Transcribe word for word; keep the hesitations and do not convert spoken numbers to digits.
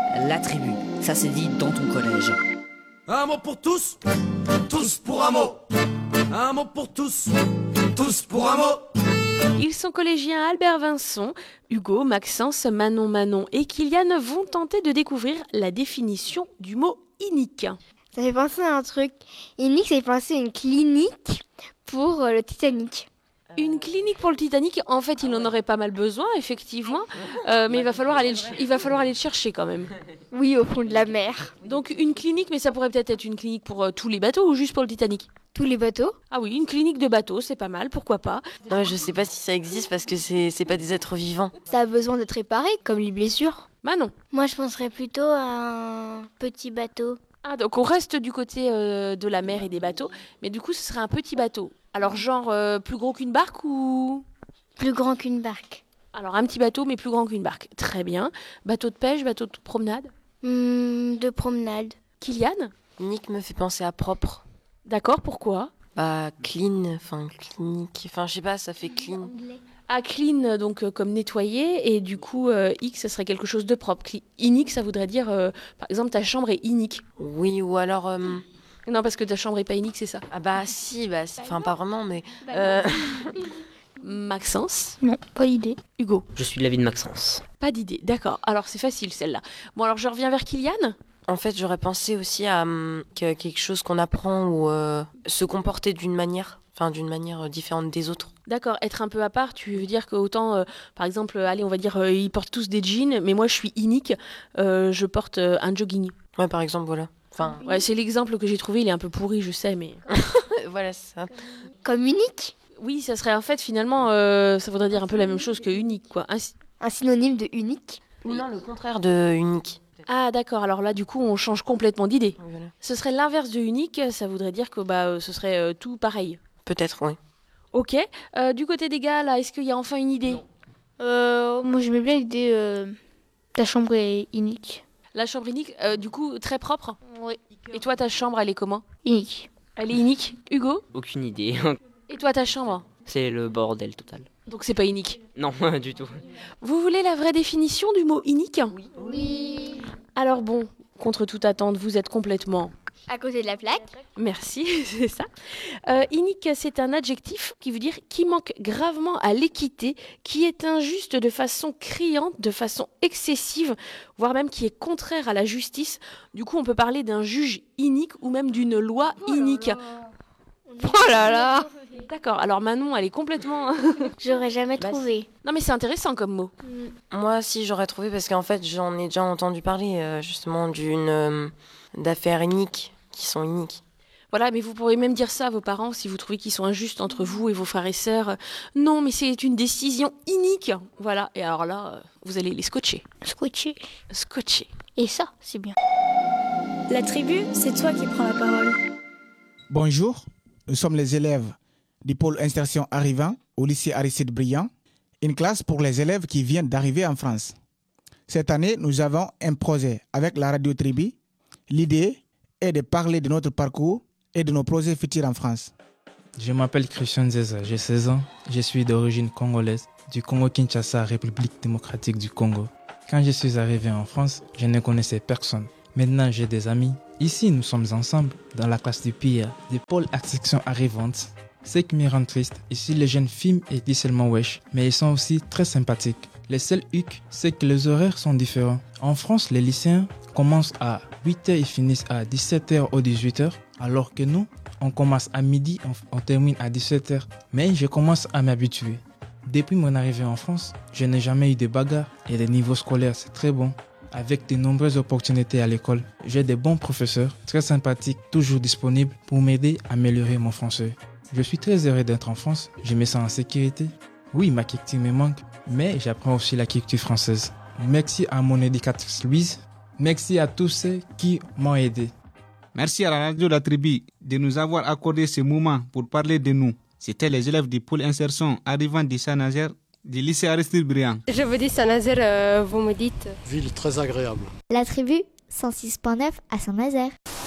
La tribu, ça se dit dans ton collège. Un mot pour tous, tous pour un mot. Un mot pour tous, tous pour un mot. Ils sont collégiens Albert Vincent, Hugo, Maxence, Manon Manon et Kylian vont tenter de découvrir la définition du mot inique. Ça fait penser à un truc. Inique, ça fait penser à une clinique pour le Titanic. Une clinique pour le Titanic, en fait, il en aurait pas mal besoin, effectivement, euh, mais il va falloir aller, le, il va falloir aller le chercher quand même. Oui, au fond de la mer. Donc une clinique, mais ça pourrait peut-être être une clinique pour euh, tous les bateaux ou juste pour le Titanic? Tous les bateaux? Ah oui, une clinique de bateaux, c'est pas mal, pourquoi pas? Non, je sais pas si ça existe parce que c'est, c'est pas des êtres vivants. Ça a besoin d'être réparé, comme les blessures. Manon. Moi, je penserais plutôt à un petit bateau. Ah, donc on reste du côté euh, de la mer et des bateaux, mais du coup, ce serait un petit bateau. Alors genre euh, plus gros qu'une barque ou... Plus grand qu'une barque. Alors un petit bateau, mais plus grand qu'une barque. Très bien. Bateau de pêche, bateau de promenade? Mmh, de promenade. Kylian? Nick me fait penser à propre. D'accord, pourquoi? Bah, clean, enfin, clinique, enfin, je sais pas, ça fait clean. Ah, clean, donc euh, comme nettoyer, et du coup, euh, X, ça serait quelque chose de propre. Cle- Inique, ça voudrait dire, euh, par exemple, ta chambre est inique. Oui, ou alors... euh, Non, parce que ta chambre est pas inique, c'est ça. Ah bah si, bah, c'est- enfin pas vraiment, mais... euh, Maxence? Non, pas d'idée. Hugo? Je suis de l'avis de Maxence. Pas d'idée, d'accord. Alors c'est facile celle-là. Bon, alors je reviens vers Kylian. En fait, j'aurais pensé aussi à hum, que- quelque chose qu'on apprend ou euh, se comporter d'une manière, enfin d'une manière euh, différente des autres. D'accord, être un peu à part, tu veux dire que autant, euh, par exemple, euh, allez, on va dire, euh, ils portent tous des jeans, mais moi je suis inique, euh, je porte euh, un jogging. Ouais, par exemple, voilà. Enfin, Ouais, c'est l'exemple que j'ai trouvé, il est un peu pourri, je sais, mais... voilà, c'est ça. Comme unique? Oui, ça serait en fait, finalement, euh, ça voudrait dire un peu la même chose que unique, quoi. Un- Un synonyme de unique? Ou non, le contraire de unique. Ah d'accord, alors là, du coup, on change complètement d'idée. Voilà. Ce serait l'inverse de unique, ça voudrait dire que bah, euh, ce serait euh, tout pareil. Peut-être, oui. Ok, Euh, du côté des gars, là, est-ce qu'il y a enfin une idée? Euh, moi, j'aimais bien l'idée. Euh, ta chambre est unique. La chambre unique, euh, du coup, très propre. Oui. Et toi, ta chambre, elle est comment? Unique. Elle est unique. Hugo? Aucune idée. Et toi, ta chambre? C'est le bordel total. Donc c'est pas unique. Non, du tout. Vous voulez la vraie définition du mot unique? Oui. Alors bon, contre toute attente, vous êtes complètement... À côté de la plaque? Merci, c'est ça. Euh, inique, c'est un adjectif qui veut dire qui manque gravement à l'équité, qui est injuste de façon criante, de façon excessive, voire même qui est contraire à la justice. Du coup, on peut parler d'un juge inique ou même d'une loi inique. Oh là là! D'accord, alors Manon, elle est complètement... J'aurais jamais Bah, trouvé. Non mais c'est intéressant comme mot. Moi, si, j'aurais trouvé, parce qu'en fait, j'en ai déjà entendu parler, euh, justement, d'une... euh, d'affaires uniques, qui sont uniques. Voilà, mais vous pourrez même dire ça à vos parents si vous trouvez qu'ils sont injustes entre vous et vos frères et sœurs. Non, mais c'est une décision inique. Voilà, et alors là, euh, vous allez les scotcher. Scotché. Scotcher. Et ça, c'est bien. La tribu, c'est toi qui prends la parole. Bonjour, nous sommes les élèves du pôle insertion arrivant au lycée Aristide Briand, une classe pour les élèves qui viennent d'arriver en France. Cette année, nous avons un projet avec la radio Tribu. L'idée est de parler de notre parcours et de nos projets futurs en France. Je m'appelle Christian Zeza, j'ai seize ans, je suis d'origine congolaise, du Congo-Kinshasa, République démocratique du Congo. Quand je suis arrivé en France, je ne connaissais personne. Maintenant, j'ai des amis. Ici, nous sommes ensemble dans la classe du P I A, du pôle section arrivante. Ce qui me rend triste, ici les jeunes filment et disent seulement wesh, mais ils sont aussi très sympathiques. Le seul hic, c'est que les horaires sont différents. En France, les lycéens commencent à huit heures et finissent à dix-sept heures ou dix-huit heures, alors que nous, on commence à midi, on, on termine à dix-sept heures. Mais je commence à m'habituer. Depuis mon arrivée en France, je n'ai jamais eu de bagarre et le niveau scolaire, c'est très bon. Avec de nombreuses opportunités à l'école, j'ai de bons professeurs, très sympathiques, toujours disponibles pour m'aider à améliorer mon français. Je suis très heureux d'être en France, je me sens en sécurité. Oui, ma culture me manque, mais j'apprends aussi la culture française. Merci à mon éducatrice Louise, merci à tous ceux qui m'ont aidé. Merci à la radio La Tribu de nous avoir accordé ce moment pour parler de nous. C'était les élèves du pôle insertion arrivant de Saint-Nazaire, du lycée Aristide Briand. Je vous dis Saint-Nazaire, euh, vous me dites... Ville très agréable. La tribu, cent six point neuf à Saint-Nazaire.